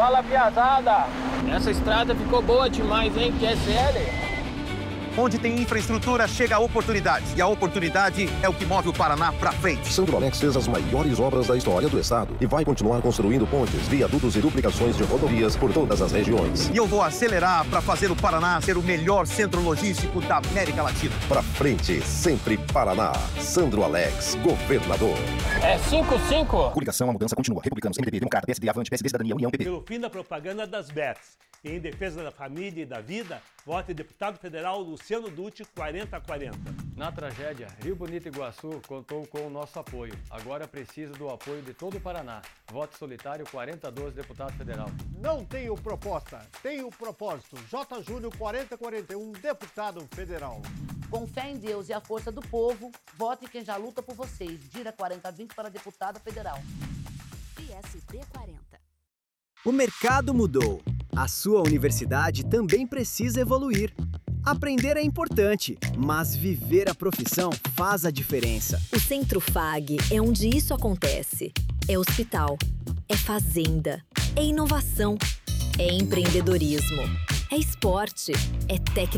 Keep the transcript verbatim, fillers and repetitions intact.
Fala, piazada! Essa estrada ficou boa demais, hein? Q S L? Onde tem infraestrutura, chega a oportunidade. E a oportunidade é o que move o Paraná pra frente. Sandro Alex fez as maiores obras da história do estado e vai continuar construindo pontes, viadutos e duplicações de rodovias por todas as regiões. E eu vou acelerar para fazer o Paraná ser o melhor centro logístico da América Latina. Pra frente, sempre Paraná. Sandro Alex, governador. É cinco cinco. Coligação, a mudança continua. Republicanos, M D B, Democrata, P S D, Avante, P S D, Cidadania, União, P P. Pelo fim da propaganda das bets e em defesa da família e da vida, vote deputado federal Luciano Dutti, quarenta a quarenta. Na tragédia, Rio Bonito Iguaçu contou com o nosso apoio. Agora precisa do apoio de todo o Paraná. Voto solitário quarenta a doze, deputado federal. Não tenho proposta, tenho propósito. J. Júnior, quarenta a quarenta e um, deputado federal. Com fé em Deus e a força do povo, vote quem já luta por vocês. Dira quarenta a vinte para deputada federal. P S D quarenta. O mercado mudou. A sua universidade também precisa evoluir. Aprender é importante, mas viver a profissão faz a diferença. O Centro F A G é onde isso acontece. É hospital, é fazenda, é inovação, é empreendedorismo, é esporte, é tecnologia.